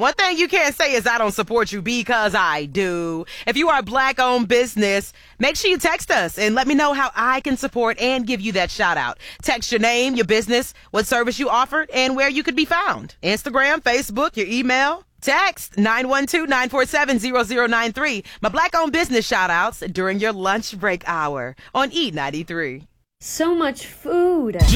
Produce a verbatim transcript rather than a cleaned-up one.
One thing you can't say is I don't support you, because I do. If you are a Black-owned business, make sure you text us and let me know how I can support and give you that shout out. Text your name, your business, what service you offered, and where you could be found. Instagram, Facebook, your email. Text nine one two, nine four seven, zero zero nine three. My Black-owned business shout outs during your lunch break hour on E ninety-three. So much food.